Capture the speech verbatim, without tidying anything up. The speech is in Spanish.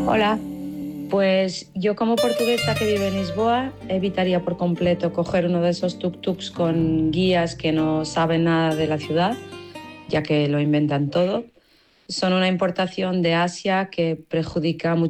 Hola, pues yo como portuguesa que vive en Lisboa evitaría por completo coger uno de esos tuk-tuks con guías que no saben nada de la ciudad, ya que lo inventan todo. Son una importación de Asia que perjudica